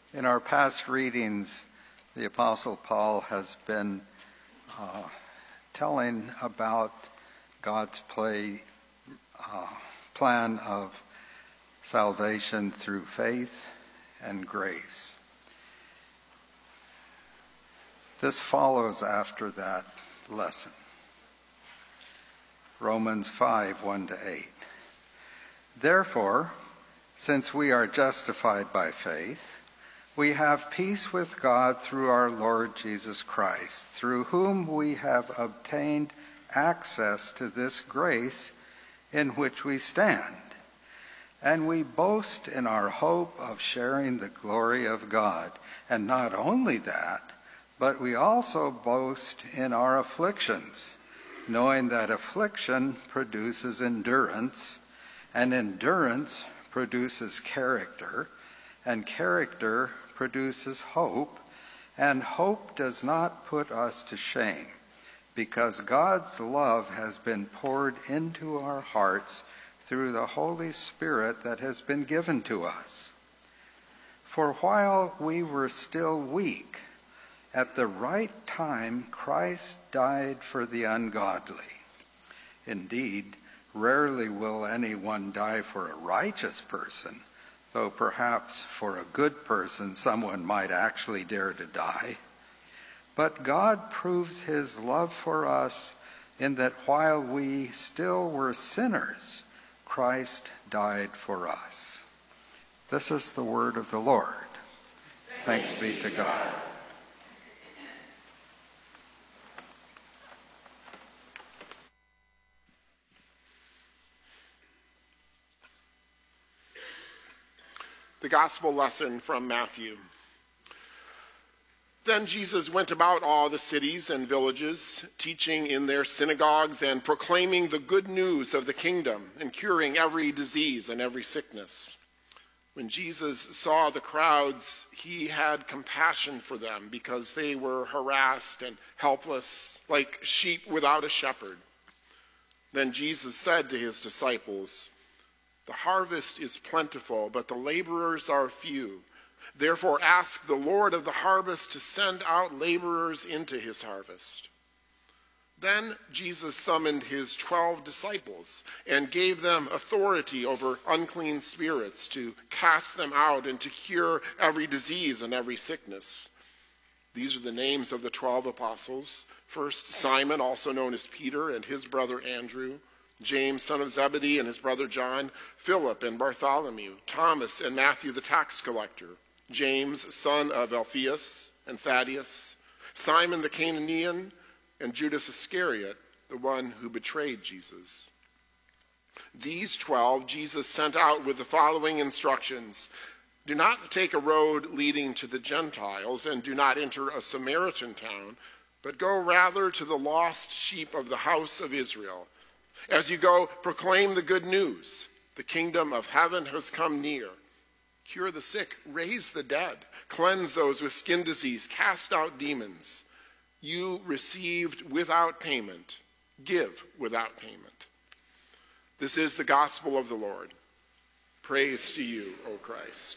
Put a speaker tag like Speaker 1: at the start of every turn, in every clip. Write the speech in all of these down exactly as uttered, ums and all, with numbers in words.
Speaker 1: In our past readings, the Apostle Paul has been uh, telling about God's play, uh, plan of salvation through faith and grace. This follows after that lesson. Romans five, one to eight. Therefore, since we are justified by faith, we have peace with God through our Lord Jesus Christ, through whom we have obtained access to this grace in which we stand. And we boast in our hope of sharing the glory of God. And not only that, but we also boast in our afflictions, knowing that affliction produces endurance, and endurance produces character, and character produces hope, and hope does not put us to shame, because God's love has been poured into our hearts through the Holy Spirit that has been given to us. For while we were still weak, at the right time Christ died for the ungodly. Indeed, rarely will anyone die for a righteous person, though perhaps for a good person someone might actually dare to die. But God proves his love for us in that while we still were sinners, Christ died for us. This is the word of the Lord. Thanks be to God.
Speaker 2: The Gospel lesson from Matthew. Then Jesus went about all the cities and villages, teaching in their synagogues and proclaiming the good news of the kingdom and curing every disease and every sickness. When Jesus saw the crowds, he had compassion for them because they were harassed and helpless, like sheep without a shepherd. Then Jesus said to his disciples, "The harvest is plentiful, but the laborers are few. Therefore ask the Lord of the harvest to send out laborers into his harvest." Then Jesus summoned his twelve disciples and gave them authority over unclean spirits to cast them out and to cure every disease and every sickness. These are the names of the twelve apostles. First, Simon, also known as Peter, and his brother Andrew. James, son of Zebedee, and his brother John, Philip and Bartholomew, Thomas and Matthew the tax collector, James, son of Alphaeus and Thaddeus, Simon the Canaanian, and Judas Iscariot, the one who betrayed Jesus. These twelve Jesus sent out with the following instructions: "Do not take a road leading to the Gentiles, and do not enter a Samaritan town, but go rather to the lost sheep of the house of Israel. As you go, proclaim the good news. The kingdom of heaven has come near. Cure the sick, raise the dead, cleanse those with skin disease, cast out demons. You received without payment, give without payment." This is the gospel of the Lord. Praise to you, O Christ.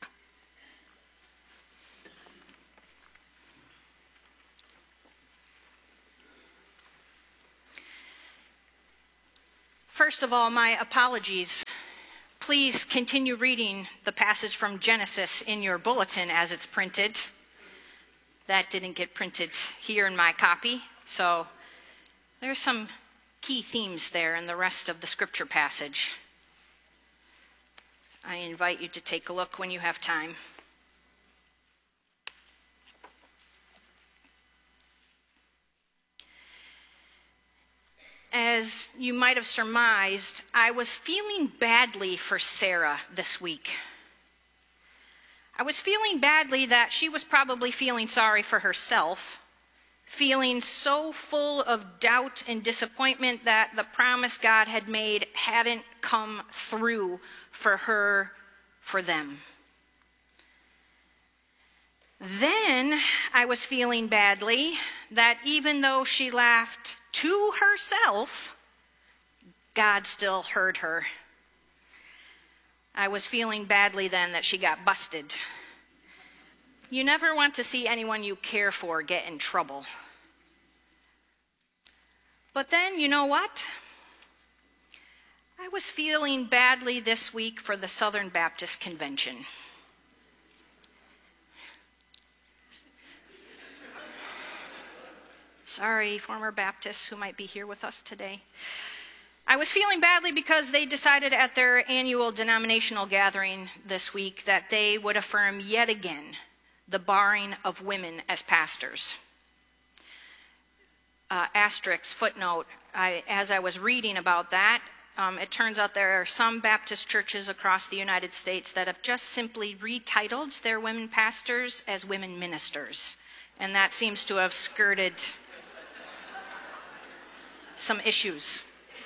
Speaker 3: First of all, my apologies. Please continue reading the passage from Genesis in your bulletin as it's printed. That didn't get printed here in my copy, so there's some key themes there in the rest of the scripture passage. I invite you to take a look when you have time. As you might have surmised, I was feeling badly for Sarah this week. I was feeling badly that she was probably feeling sorry for herself, feeling so full of doubt and disappointment that the promise God had made hadn't come through for her, for them. Then I was feeling badly that even though she laughed to herself, God still heard her. I was feeling badly then that she got busted. You never want to see anyone you care for get in trouble. But then, you know what? I was feeling badly this week for the Southern Baptist Convention. Sorry, former Baptists who might be here with us today. I was feeling badly because they decided at their annual denominational gathering this week that they would affirm yet again the barring of women as pastors. Uh, asterisk, footnote, I, as I was reading about that, um, it turns out there are some Baptist churches across the United States that have just simply retitled their women pastors as women ministers. And that seems to have skirted some issues.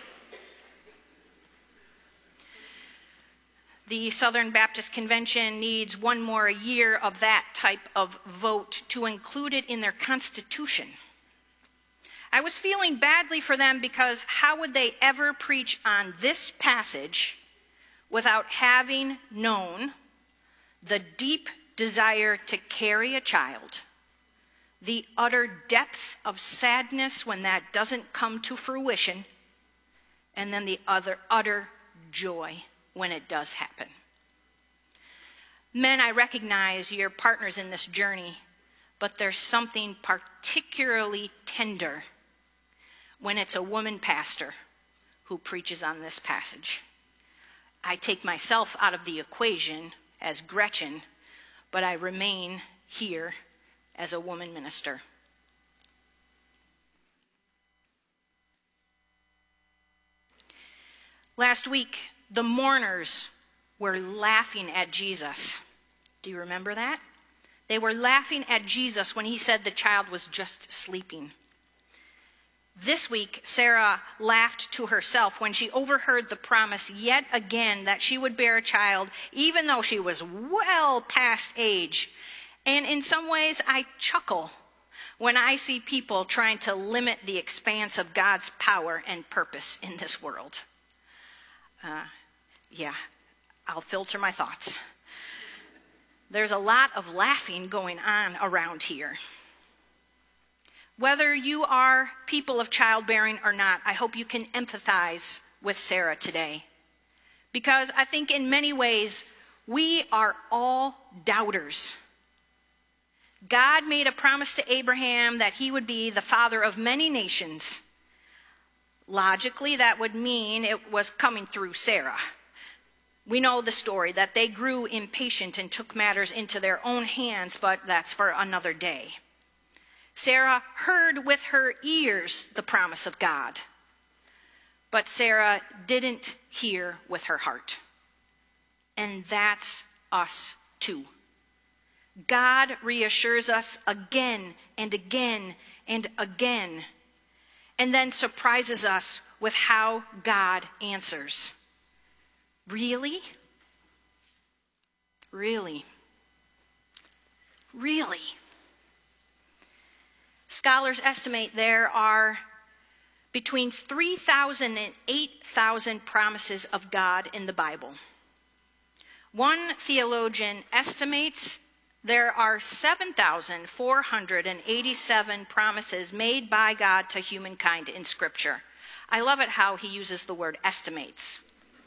Speaker 3: The Southern Baptist Convention needs one more year of that type of vote to include it in their constitution. I was feeling badly for them because how would they ever preach on this passage without having known the deep desire to carry a child, the utter depth of sadness when that doesn't come to fruition, and then the other utter joy when it does happen. Men, I recognize you're partners in this journey, but there's something particularly tender when it's a woman pastor who preaches on this passage. I take myself out of the equation as Gretchen, but I remain here as a woman minister. Last week, the mourners were laughing at Jesus. Do you remember that? They were laughing at Jesus when he said the child was just sleeping. This week, Sarah laughed to herself when she overheard the promise yet again that she would bear a child, even though she was well past age. And in some ways, I chuckle when I see people trying to limit the expanse of God's power and purpose in this world. Uh, yeah, I'll filter my thoughts. There's a lot of laughing going on around here. Whether you are people of childbearing or not, I hope you can empathize with Sarah today. Because I think in many ways, we are all doubters. God made a promise to Abraham that he would be the father of many nations. Logically, that would mean it was coming through Sarah. We know the story, that they grew impatient and took matters into their own hands, but that's for another day. Sarah heard with her ears the promise of God, but Sarah didn't hear with her heart. And that's us too. God reassures us again and again and again, and then surprises us with how God answers. Really? Really? Really? Scholars estimate there are between three thousand and eight thousand promises of God in the Bible. One theologian estimates there are seven thousand four hundred eighty-seven promises made by God to humankind in Scripture. I love it how he uses the word estimates.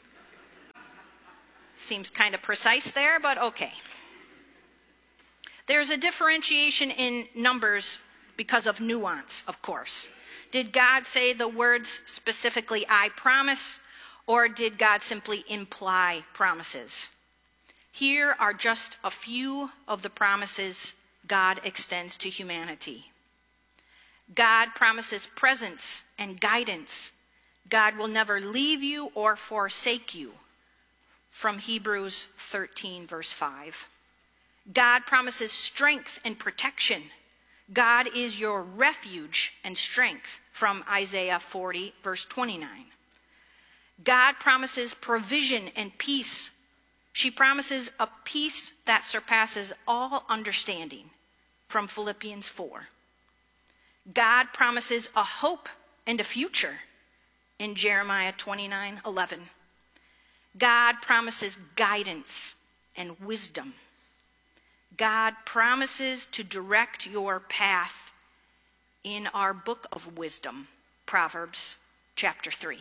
Speaker 3: Seems kind of precise there, but okay. There's a differentiation in numbers because of nuance, of course. Did God say the words specifically, I promise, or did God simply imply promises? Here are just a few of the promises God extends to humanity. God promises presence and guidance. God will never leave you or forsake you. From Hebrews thirteen, verse five. God promises strength and protection. God is your refuge and strength, from Isaiah forty, verse twenty-nine. God promises provision and peace. She promises a peace that surpasses all understanding, from Philippians four. God promises a hope and a future, in Jeremiah twenty-nine, eleven. God promises guidance and wisdom. God promises to direct your path in our book of wisdom, Proverbs chapter three.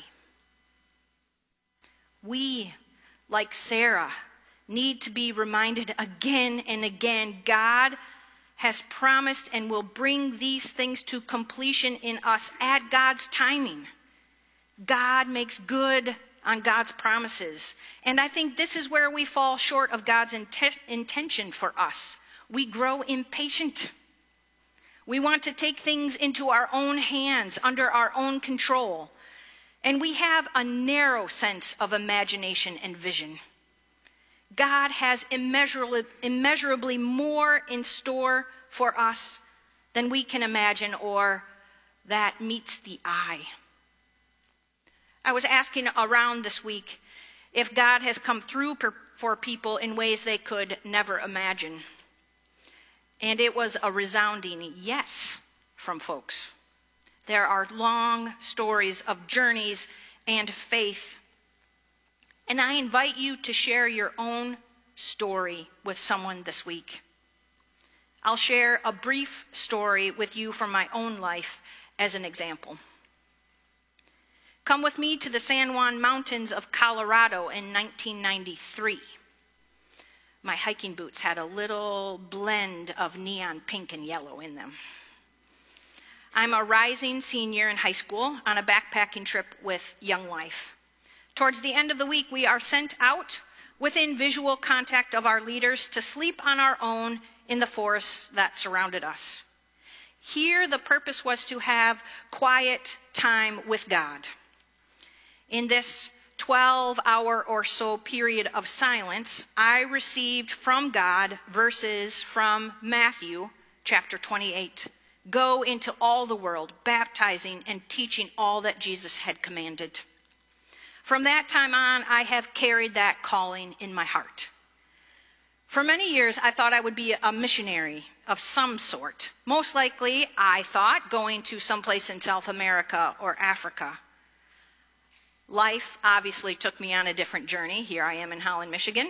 Speaker 3: We, like Sarah, need to be reminded again and again, God has promised and will bring these things to completion in us at God's timing. God makes good on God's promises. And I think this is where we fall short of God's int- intention for us. We grow impatient. We want to take things into our own hands, under our own control. And we have a narrow sense of imagination and vision. God has immeasurably, immeasurably more in store for us than we can imagine or that meets the eye. I was asking around this week if God has come through per, for people in ways they could never imagine. And it was a resounding yes from folks. There are long stories of journeys and faith. And I invite you to share your own story with someone this week. I'll share a brief story with you from my own life as an example. Come with me to the San Juan Mountains of Colorado in nineteen ninety-three. My hiking boots had a little blend of neon pink and yellow in them. I'm a rising senior in high school on a backpacking trip with Young Life. Towards the end of the week, we are sent out within visual contact of our leaders to sleep on our own in the forests that surrounded us. Here, the purpose was to have quiet time with God. In this twelve-hour or so period of silence, I received from God verses from Matthew chapter twenty-eight. Go into all the world, baptizing and teaching all that Jesus had commanded. From that time on, I have carried that calling in my heart. For many years, I thought I would be a missionary of some sort. Most likely, I thought going to someplace in South America or Africa. Life obviously took me on a different journey. Here I am in Holland, Michigan.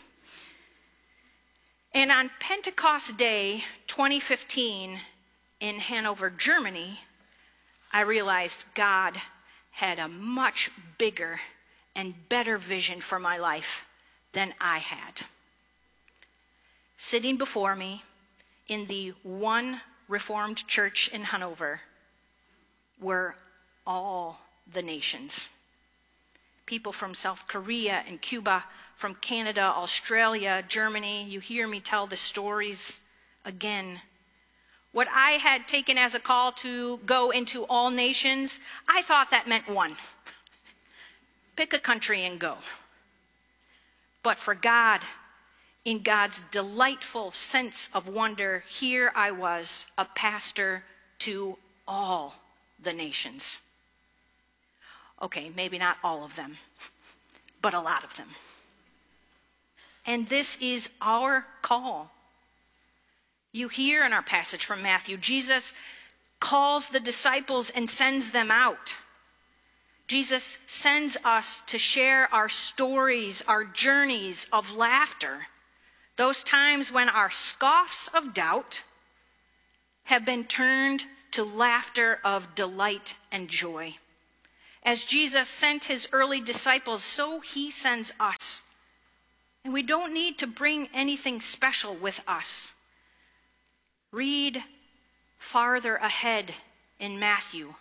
Speaker 3: And on Pentecost Day twenty fifteen in Hanover, Germany, I realized God had a much bigger and better vision for my life than I had. Sitting before me in the one Reformed church in Hanover were all the nations. People from South Korea and Cuba, from Canada, Australia, Germany. You hear me tell the stories again. What I had taken as a call to go into all nations, I thought that meant one. Pick a country and go. But for God, in God's delightful sense of wonder, here I was, a pastor to all the nations. Okay, maybe not all of them, but a lot of them. And this is our call. You hear in our passage from Matthew, Jesus calls the disciples and sends them out. Jesus sends us to share our stories, our journeys of laughter, those times when our scoffs of doubt have been turned to laughter of delight and joy. As Jesus sent his early disciples, so he sends us. And we don't need to bring anything special with us. Read farther ahead in Matthew.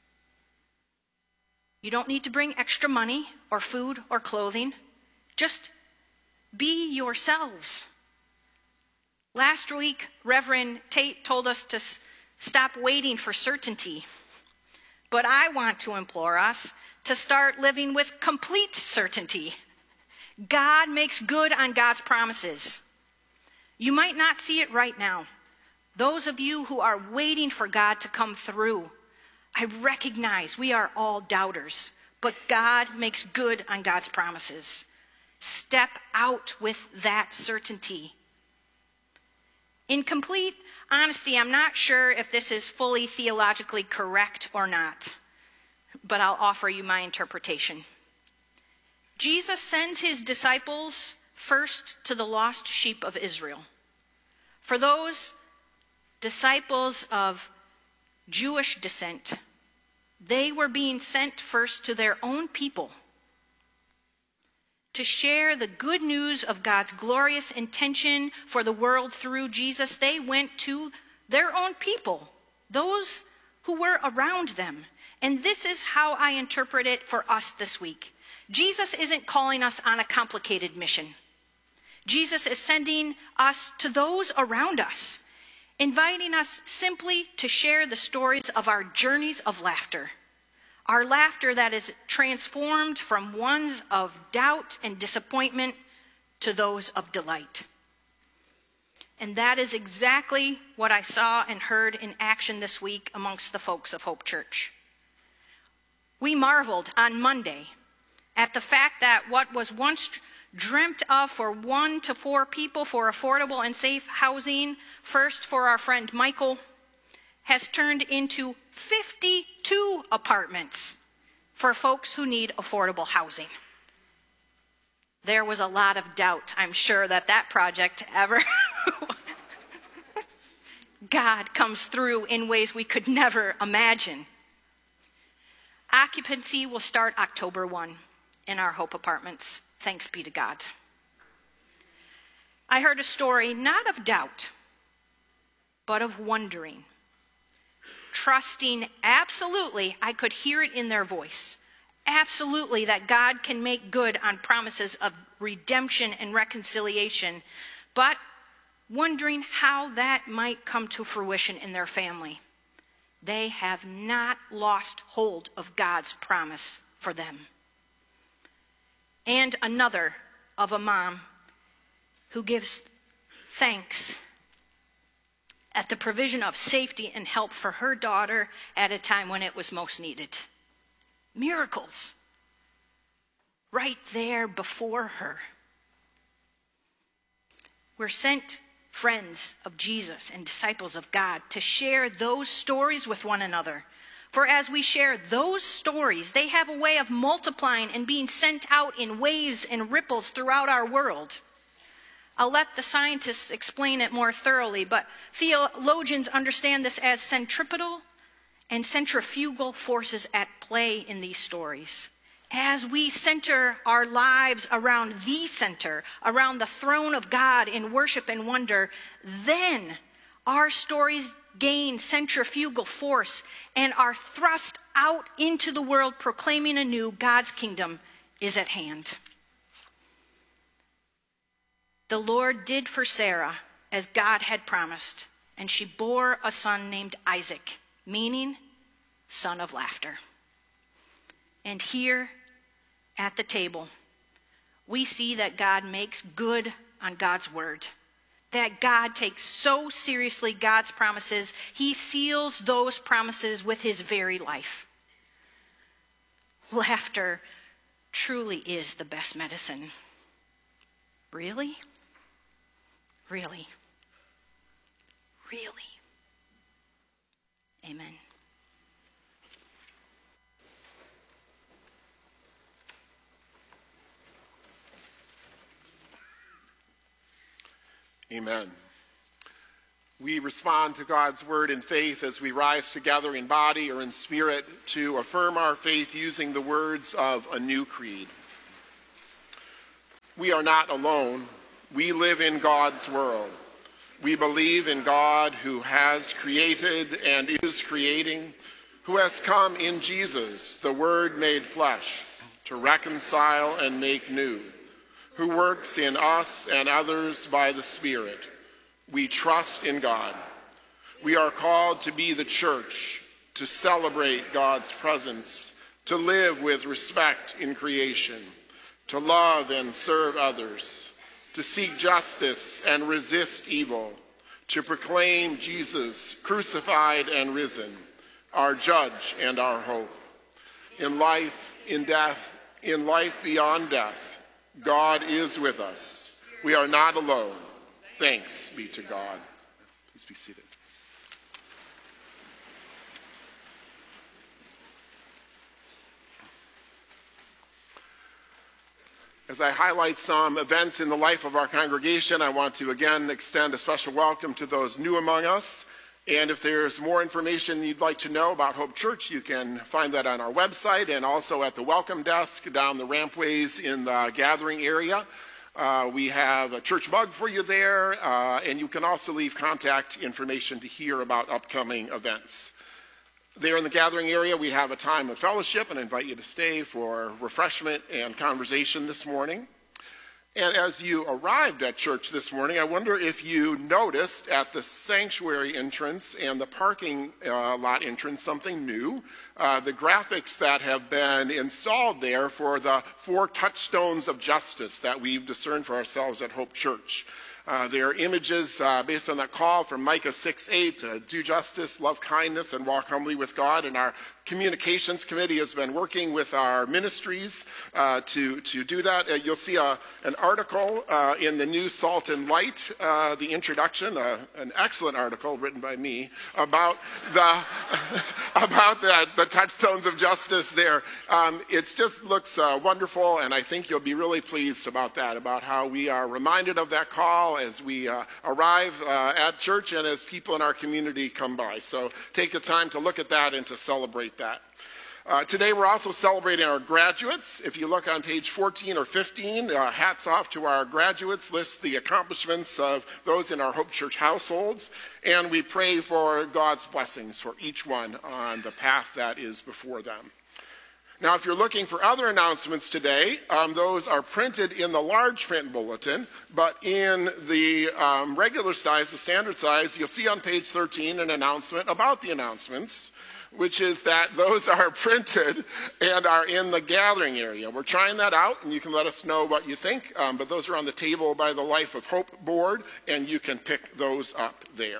Speaker 3: You don't need to bring extra money or food or clothing. Just be yourselves. Last week, Reverend Tate told us to s- stop waiting for certainty. But I want to implore us to start living with complete certainty. God makes good on God's promises. You might not see it right now. Those of you who are waiting for God to come through, I recognize we are all doubters, but God makes good on God's promises. Step out with that certainty. In complete honesty, I'm not sure if this is fully theologically correct or not, but I'll offer you my interpretation. Jesus sends his disciples first to the lost sheep of Israel. For those disciples of Jewish descent, they were being sent first to their own people to share the good news of God's glorious intention for the world through Jesus. They went to their own people, those who were around them. And this is how I interpret it for us this week. Jesus isn't calling us on a complicated mission. Jesus is sending us to those around us, inviting us simply to share the stories of our journeys of laughter. Our laughter that is transformed from ones of doubt and disappointment to those of delight. And that is exactly what I saw and heard in action this week amongst the folks of Hope Church. We marveled on Monday at the fact that what was once dreamt of for one to four people for affordable and safe housing, first for our friend Michael, has turned into fifty-two apartments for folks who need affordable housing. There was a lot of doubt, I'm sure, that that project ever... God comes through in ways we could never imagine. Occupancy will start October first in our Hope Apartments. Thanks be to God. I heard a story not of doubt, but of wondering. Trusting absolutely, I could hear it in their voice, absolutely that God can make good on promises of redemption and reconciliation, but wondering how that might come to fruition in their family. They have not lost hold of God's promise for them. And another of a mom who gives thanks at the provision of safety and help for her daughter at a time when it was most needed. Miracles right there before her. We're sent friends of Jesus and disciples of God to share those stories with one another. For as we share those stories, they have a way of multiplying and being sent out in waves and ripples throughout our world. I'll let the scientists explain it more thoroughly, but theologians understand this as centripetal and centrifugal forces at play in these stories. As we center our lives around the center, around the throne of God in worship and wonder, then our stories gain centrifugal force and are thrust out into the world proclaiming anew God's kingdom is at hand. The Lord did for Sarah as God had promised, and she bore a son named Isaac, meaning son of laughter. And here at the table, we see that God makes good on God's word, that God takes so seriously God's promises, he seals those promises with his very life. Laughter truly is the best medicine. Really? Really? Really? Amen.
Speaker 2: Amen. We respond to God's word in faith as we rise together in body or in spirit to affirm our faith using the words of a new creed. We are not alone. We live in God's world. We believe in God who has created and is creating, who has come in Jesus, the Word made flesh, to reconcile and make new, who works in us and others by the Spirit. We trust in God. We are called to be the church, to celebrate God's presence, to live with respect in creation, to love and serve others, to seek justice and resist evil, to proclaim Jesus crucified and risen, our judge and our hope. In life, in death, in life beyond death, God is with us. We are not alone. Thanks be to God. Please be seated. As I highlight some events in the life of our congregation, I want to again extend a special welcome to those new among us. And if there's more information you'd like to know about Hope Church, you can find that on our website and also at the welcome desk down the rampways in the gathering area. Uh, we have a church mug for you there, uh, and you can also leave contact information to hear about upcoming events. There in the gathering area, we have a time of fellowship, and I invite you to stay for refreshment and conversation this morning. And as you arrived at church this morning, I wonder if you noticed at the sanctuary entrance and the parking uh, lot entrance something new. Uh, the graphics that have been installed there for the four touchstones of justice that we've discerned for ourselves at Hope Church. Uh, they are images uh, based on that call from Micah six eight, uh, do justice, love kindness, and walk humbly with God. And our communications committee has been working with our ministries uh, to, to do that. Uh, you'll see a, an article uh, in the new Salt and Light, uh, the introduction, uh, an excellent article written by me about the about the, the touchstones of justice there. Um, it just looks uh, wonderful, and I think you'll be really pleased about that, about how we are reminded of that call as we uh, arrive uh, at church and as people in our community come by. So take the time to look at that and to celebrate that. Uh, today we're also celebrating our graduates. If you look on page fourteen or fifteen, uh, hats off to our graduates, lists the accomplishments of those in our Hope Church households, and we pray for God's blessings for each one on the path that is before them. Now, if you're looking for other announcements today, um, those are printed in the large print bulletin, but in the um, regular size, the standard size, you'll see on page thirteen an announcement about the announcements, which is that those are printed and are in the gathering area. We're trying that out, and you can let us know what you think, um, but those are on the table by the Life of Hope board, and you can pick those up there.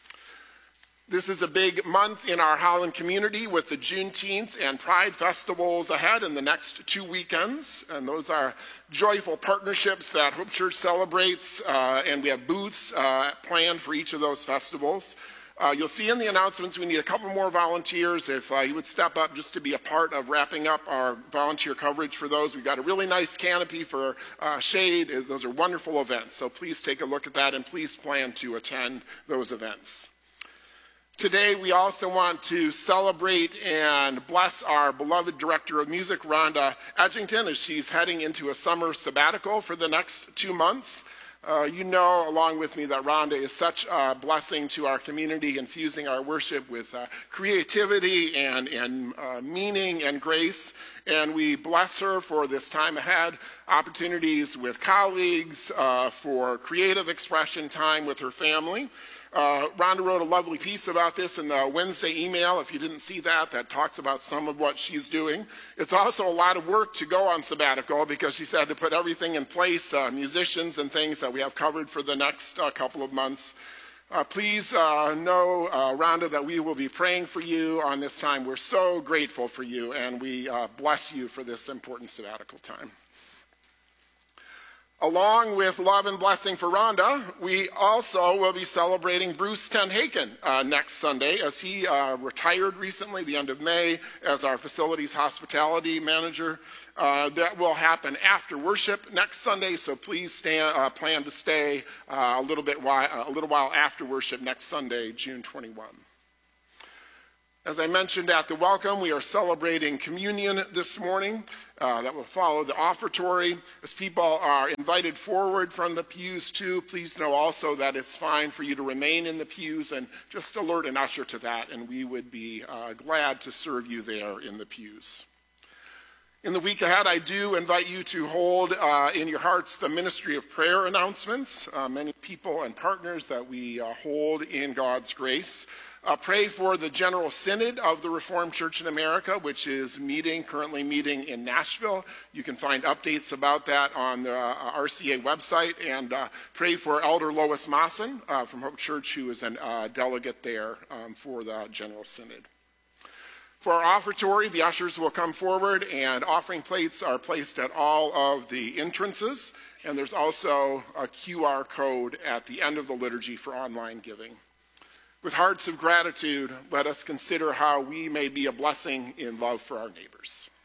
Speaker 2: This is a big month in our Holland community with the Juneteenth and Pride festivals ahead in the next two weekends. And those are joyful partnerships that Hope Church celebrates, uh, and we have booths uh, planned for each of those festivals. Uh, you'll see in the announcements we need a couple more volunteers. If uh, you would step up just to be a part of wrapping up our volunteer coverage for those. We've got a really nice canopy for uh, shade. Those are wonderful events. So please take a look at that, and please plan to attend those events. Today, we also want to celebrate and bless our beloved director of music, Rhonda Edgington, as she's heading into a summer sabbatical for the next two months. Uh, you know, along with me, that Rhonda is such a blessing to our community, infusing our worship with uh, creativity and, and uh, meaning and grace. And we bless her for this time ahead, opportunities with colleagues, uh, for creative expression, time with her family. Uh, Rhonda wrote a lovely piece about this in the Wednesday email. If you didn't see that, that talks about some of what she's doing. It's also a lot of work to go on sabbatical because she's had to put everything in place, uh, musicians and things that we have covered for the next uh, couple of months. Uh, please uh, know, uh, Rhonda, that we will be praying for you on this time. We're so grateful for you, and we uh, bless you for this important sabbatical time. Along with love and blessing for Rhonda, we also will be celebrating Bruce Tenhaken uh, next Sunday, as he uh, retired recently, the end of May, as our facilities hospitality manager. Uh, that will happen after worship next Sunday, so please stand, uh, plan to stay uh, a little bit while, a little while after worship next Sunday, June twenty-first. As I mentioned at the welcome, we are celebrating communion this morning. Uh, that will follow the offertory. As people are invited forward from the pews too, please know also that it's fine for you to remain in the pews, and just alert an usher to that, and we would be uh, glad to serve you there in the pews. In the week ahead, I do invite you to hold uh, in your hearts the Ministry of Prayer announcements, uh, many people and partners that we uh, hold in God's grace. Uh, pray for the General Synod of the Reformed Church in America, which is meeting, currently meeting in Nashville. You can find updates about that on the uh, R C A website. And uh, pray for Elder Lois Mawson uh, from Hope Church, who is a uh, delegate there um, for the General Synod. For our offertory, the ushers will come forward, and offering plates are placed at all of the entrances. And there's also a Q R code at the end of the liturgy for online giving. With hearts of gratitude, let us consider how we may be a blessing in love for our neighbors.